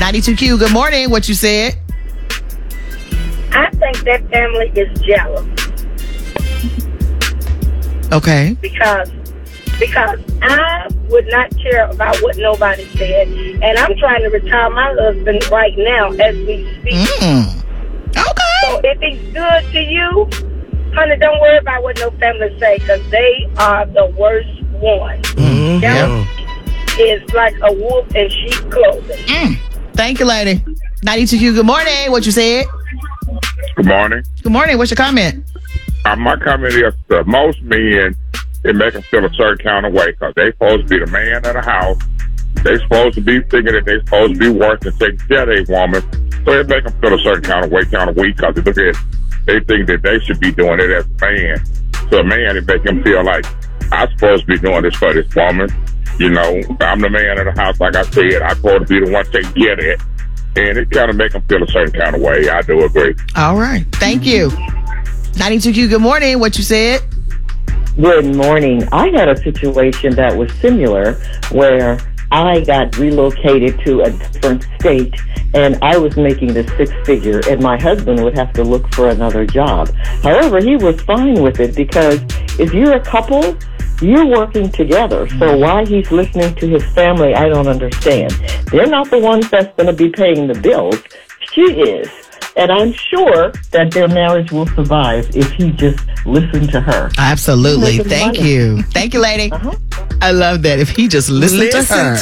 92Q, good morning. What you said? I think that family is jealous. Okay. Because I would not care about what nobody said. And I'm trying to retire my husband right now as we speak. Okay. So if he's good to you, honey, don't worry about what no family say, because they are the worst one. Jealousy is like a wolf in sheep clothing. Thank you, lady. 92Q, good morning. What you said? Good morning. Good morning. What's your comment? My comment is most men, it make them feel a certain kind of way because they supposed to be the man of the house. They supposed to be thinking that they supposed to be working and taking care of their woman. So it make them feel a certain kind of way, kind of weak, because they think that they should be doing it as a man. So a man, it make him feel like, I'm supposed to be doing this for this woman. You know, I'm the man of the house, like I said. I'm supposed to be the one taking care of it. And it kind of make them feel a certain kind of way. I do agree. All right. Thank you. 92Q, good morning. What you said? Good morning. I had a situation that was similar where I got relocated to a different state and I was making the six-figure and my husband would have to look for another job. However, he was fine with it because if you're a couple, you're working together. So why he's listening to his family, I don't understand. They're not the ones that's going to be paying the bills. She is. And I'm sure that their marriage will survive if he just listened to her. Absolutely. Thank you. Thank you, lady. I love that. If he just listened to her.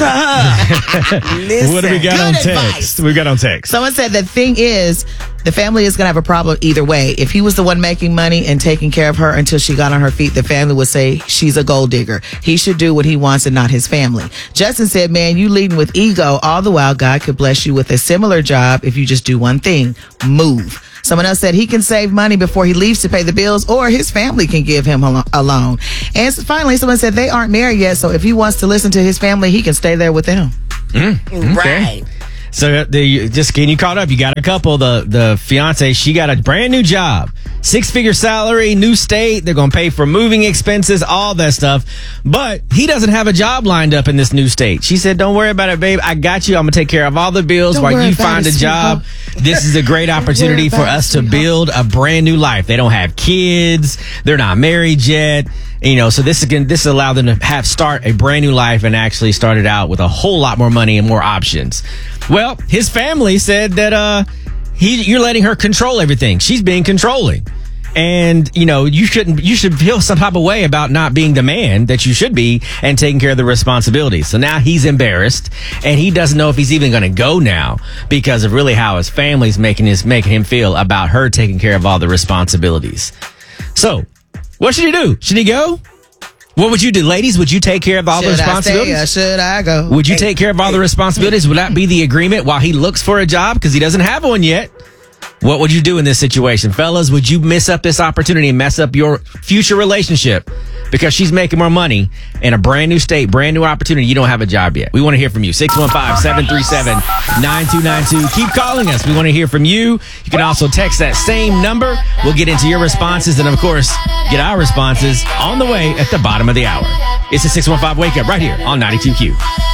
Listen. What do we got on text? We got on text. Someone said the thing is, the family is going to have a problem either way. If he was the one making money and taking care of her until she got on her feet, the family would say she's a gold digger. He should do what he wants and not his family. Justin said, man, you leading with ego. All the while, God could bless you with a similar job if you just do one thing, move. Someone else said he can save money before he leaves to pay the bills, or his family can give him a loan. And finally, someone said they aren't married yet, so if he wants to listen to his family, he can stay there with them. Okay. Right. So just getting you caught up. You got a couple. The fiance, she got a brand new job, 6-figure salary, new state. They're going to pay for moving expenses, all that stuff. But he doesn't have a job lined up in this new state. She said, don't worry about it, babe. I got you. I'm going to take care of all the bills while you find a job. This is a great opportunity for us to build a brand new life. They don't have kids. They're not married yet. You know, so this allowed them to start a brand new life and actually started out with a whole lot more money and more options. Well, his family said that you're letting her control everything. She's being controlling. And, you know, you should feel some type of way about not being the man that you should be and taking care of the responsibilities. So now he's embarrassed and he doesn't know if he's even going to go now because of really how his family's making him feel about her taking care of all the responsibilities. So, what should he do? Should he go? What would you do, ladies? Would you take care of all the responsibilities? I stay or should I go? Would you take care of all the responsibilities? Would that be the agreement while he looks for a job because he doesn't have one yet? What would you do in this situation? Fellas, would you miss up this opportunity and mess up your future relationship because she's making more money in a brand new state, brand new opportunity? You don't have a job yet. We want to hear from you. 615-737-9292. Keep calling us. We want to hear from you. You can also text that same number. We'll get into your responses and, of course, get our responses on the way at the bottom of the hour. It's the 615 Wake Up right here on 92Q.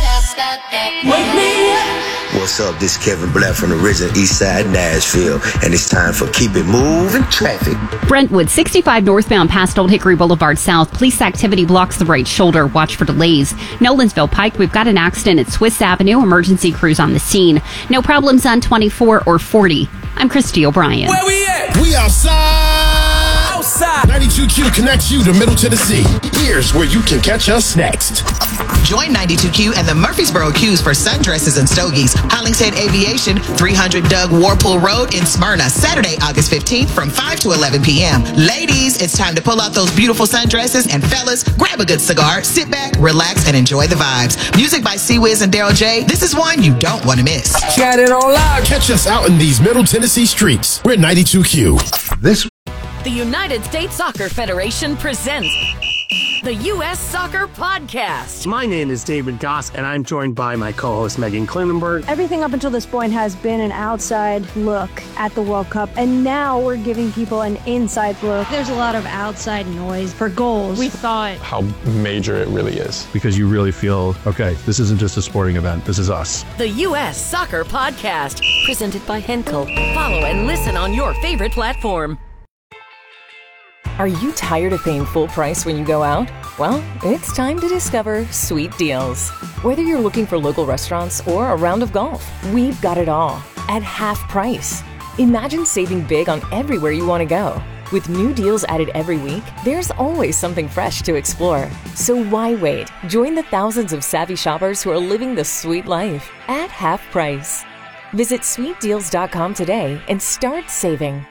Wake me up. What's up? This is Kevin Black from the original East Side Nashville, and it's time for Keep It Moving Traffic. Brentwood, 65 northbound past Old Hickory Boulevard South. Police activity blocks the right shoulder. Watch for delays. Nolensville Pike, we've got an accident at Swiss Avenue. Emergency crews on the scene. No problems on 24 or 40. I'm Christy O'Brien. Where we at? We outside. 92Q connects you to Middle Tennessee. Here's where you can catch us next. Join 92Q and the Murfreesboro Q's for sundresses and stogies. Hollingshead Aviation, 300 Doug Warpool Road in Smyrna, Saturday, August 15th from 5 to 11 p.m. Ladies, it's time to pull out those beautiful sundresses, and fellas, grab a good cigar, sit back, relax, and enjoy the vibes. Music by C-Wiz and Daryl J. This is one you don't want to miss. Got it on loud. Catch us out in these Middle Tennessee streets. We're 92Q. The United States Soccer Federation presents the U.S. Soccer Podcast. My name is David Goss, and I'm joined by my co-host Megan Klinenberg. Everything up until this point has been an outside look at the World Cup, and now we're giving people an inside look. There's a lot of outside noise for goals. We thought how major it really is, because you really feel, okay, this isn't just a sporting event, this is us. The U.S. Soccer Podcast, presented by Henkel. Follow and listen on your favorite platform. Are you tired of paying full price when you go out? Well, it's time to discover Sweet Deals. Whether you're looking for local restaurants or a round of golf, we've got it all at half price. Imagine saving big on everywhere you want to go. With new deals added every week, there's always something fresh to explore. So why wait? Join the thousands of savvy shoppers who are living the sweet life at half price. Visit sweetdeals.com today and start saving.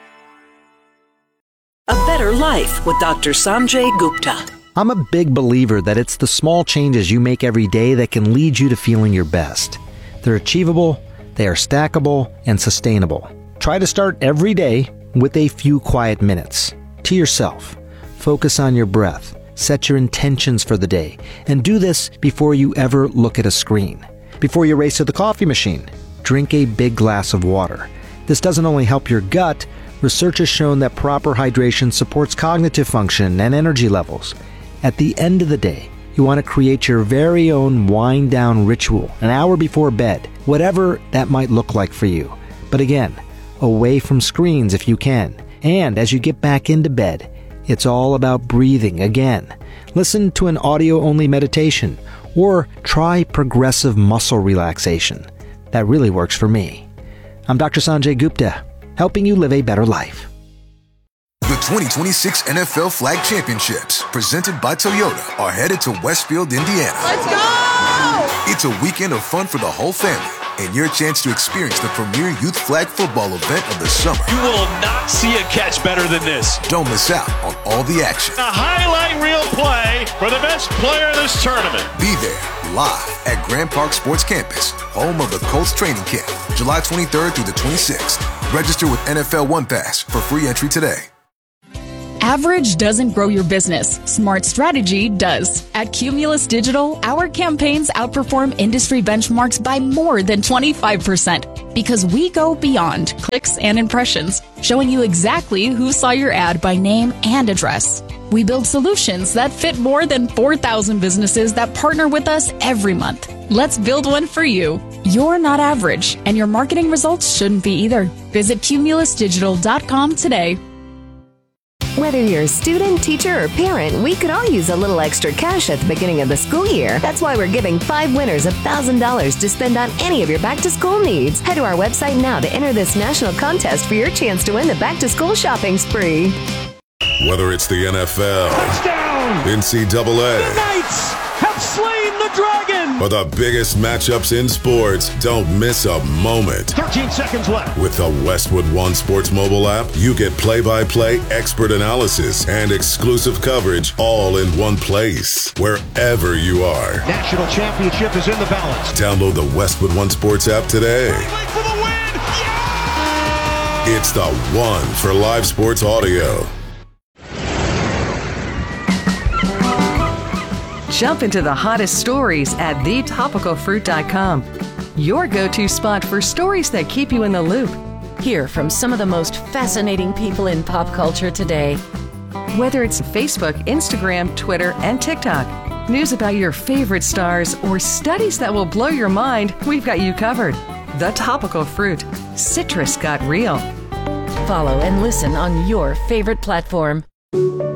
A Better Life with Dr. Sanjay Gupta. I'm a big believer that it's the small changes you make every day that can lead you to feeling your best. They're achievable, they are stackable, and sustainable. Try to start every day with a few quiet minutes. To yourself. Focus on your breath. Set your intentions for the day. And do this before you ever look at a screen. Before you race to the coffee machine, drink a big glass of water. This doesn't only help your gut. Research has shown that proper hydration supports cognitive function and energy levels. At the end of the day, you want to create your very own wind-down ritual an hour before bed, whatever that might look like for you. But again, away from screens if you can. And as you get back into bed, it's all about breathing again. Listen to an audio-only meditation or try progressive muscle relaxation. That really works for me. I'm Dr. Sanjay Gupta, helping you live a better life. The 2026 NFL Flag Championships, presented by Toyota, are headed to Westfield, Indiana. Let's go! It's a weekend of fun for the whole family, and your chance to experience the premier youth flag football event of the summer. You will not see a catch better than this. Don't miss out on all the action. A highlight reel play for the best player in this tournament. Be there, live at Grand Park Sports Campus, home of the Colts training camp, July 23rd through the 26th. Register with NFL One Pass for free entry today. Average doesn't grow your business. Smart strategy does. At Cumulus Digital, our campaigns outperform industry benchmarks by more than 25% because we go beyond clicks and impressions, showing you exactly who saw your ad by name and address. We build solutions that fit more than 4,000 businesses that partner with us every month. Let's build one for you. You're not average, and your marketing results shouldn't be either. Visit cumulusdigital.com today. Whether you're a student, teacher, or parent, we could all use a little extra cash at the beginning of the school year. That's why we're giving 5 winners $1,000 to spend on any of your back-to-school needs. Head to our website now to enter this national contest for your chance to win the back-to-school shopping spree. Whether it's the NFL, touchdown, NCAA, the Knights have slain the dragon, or the biggest matchups in sports, don't miss a moment. 13 seconds left. With the Westwood One Sports mobile app, you get play-by-play expert analysis and exclusive coverage all in one place, wherever you are. National championship is in the balance. Download the Westwood One Sports app today. For the win! Yeah! It's the one for live sports audio. Jump into the hottest stories at thetopicalfruit.com. Your go-to spot for stories that keep you in the loop. Hear from some of the most fascinating people in pop culture today. Whether it's Facebook, Instagram, Twitter, and TikTok, news about your favorite stars, or studies that will blow your mind, we've got you covered. The Topical Fruit. Citrus got real. Follow and listen on your favorite platform.